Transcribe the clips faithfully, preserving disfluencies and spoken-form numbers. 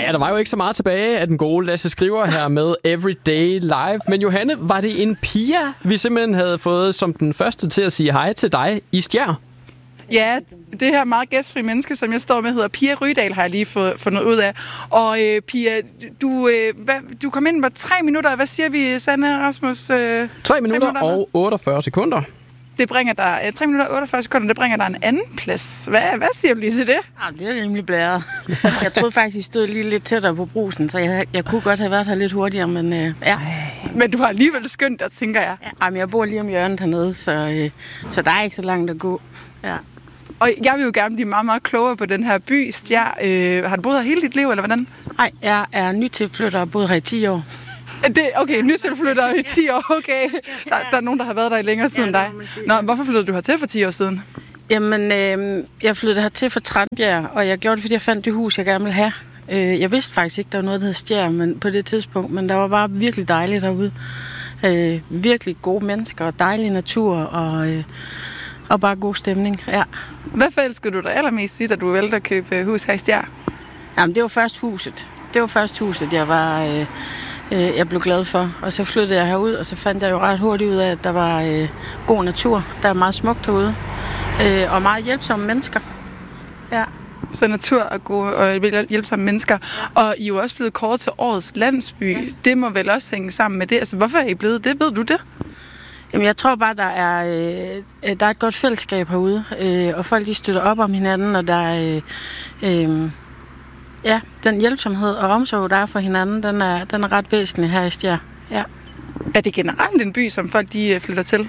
Ja, der var jo ikke så meget tilbage af den gode Lasse Skriver her med Everyday Live. Men Johanne, var det en Pia, vi simpelthen havde fået som den første til at sige hej til dig i Stjær? Ja, det her meget gæstfri menneske, som jeg står med, hedder Pia Rydal, har jeg lige fået, fundet ud af. Og øh, Pia, du, øh, hvad, du kom ind på tre minutter. Hvad siger vi, Sanne Rasmus? Øh, tre minutter og otteogfyrre sekunder. Det bringer dig, øh, tre minutter og otteogfyrre sekunder, det bringer dig en anden plads. Hvad, hvad siger du lige til det? Ja, det er rimelig blæret. Jeg troede faktisk, I stod lige lidt tættere på brusen, så jeg, jeg kunne godt have været her lidt hurtigere, men øh, ja. Men du har alligevel skyndt dig, tænker jeg. Ja, men jeg bor lige om hjørnet hernede, så, øh, så der er ikke så langt at gå. Ja. Og jeg vil jo gerne blive meget, meget klogere på den her by, Stjær. Øh, har du boet her hele dit liv, eller hvordan? Nej, jeg er nytilflytter og boet her i ti år. Det, okay, nytilflytter i ti år, okay. Der, der er nogen, der har været der i længere tid end dig. Nå, hvorfor flyttede du hertil for ti år siden? Jamen, øh, jeg flyttede hertil fra Tranbjerg, og jeg gjorde det, fordi jeg fandt det hus, jeg gerne ville have. Øh, jeg vidste faktisk ikke, der var noget, der hed Stjær men, på det tidspunkt, men der var bare virkelig dejligt derude. Øh, virkelig gode mennesker og dejlig natur og... Øh, Og bare god stemning, ja. Hvad forelskede du dig allermest i, da du valgte at købe hus her i Stjær? Jamen, det var først huset. Det var først huset, jeg var, øh, øh, jeg blev glad for. Og så flyttede jeg herud, og så fandt jeg jo ret hurtigt ud af, at der var øh, god natur. Der er meget smukt herude. Øh, og meget hjælpsomme mennesker. Ja. Så natur og gode og hjælpsomme mennesker. Og I er jo også blevet kåret til årets landsby. Ja. Det må vel også hænge sammen med det. Altså, hvorfor er I blevet det? Ved du det? Jamen, jeg tror bare, der er, øh, der er et godt fællesskab herude, øh, og folk de støtter op om hinanden, og der er, øh, øh, ja, den hjælpsomhed og omsorg, der er for hinanden, den er, den er ret væsentlig her i Stjær. Ja. Er det generelt en by, som folk de flytter til?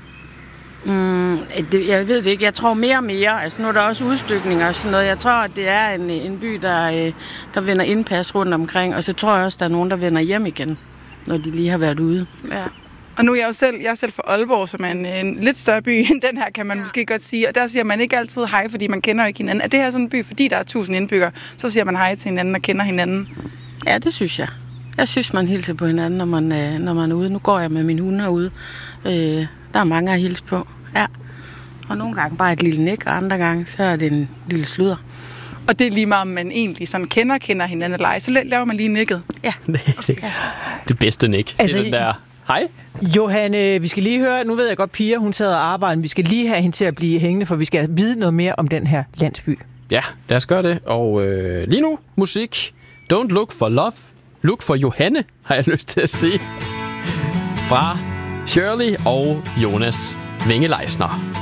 Mm, det, jeg ved det ikke. Jeg tror mere og mere. Altså, nu er der også udstykninger og sådan noget. Jeg tror, at det er en, en by, der, øh, der vender indpas rundt omkring, og så tror jeg også, der er nogen, der vender hjem igen, når de lige har været ude. Ja. Og nu er jeg jo selv, jeg er selv fra Aalborg, som er en, en lidt større by end den her, kan man ja. måske godt sige. Og der siger man ikke altid hej, fordi man kender ikke hinanden. Er det her sådan en by, fordi der er tusind indbyggere, så siger man hej til hinanden og kender hinanden? Ja, det synes jeg. Jeg synes, man hilser på hinanden, når man, når man er ude. Nu går jeg med min hund herude. Øh, der er mange at hilse på. Ja. Og nogle gange bare et lille nik, og andre gange, så er det en lille sludder. Og det er lige meget, om man egentlig sådan kender, kender hinanden eller ej. Så laver man lige nikket. Ja. Det, det, det bedste nik. Altså, det er den der... Hej. Johanne, vi skal lige høre, nu ved jeg godt, Pia, hun sidder og arbejder, men vi skal lige have hende til at blive hængende, for vi skal vide noget mere om den her landsby. Ja, lad os gøre det. Og øh, lige nu, musik. Don't look for love. Look for Johanne, har jeg lyst til at sige. Fra Shirley og Jonas Winge-Leisner.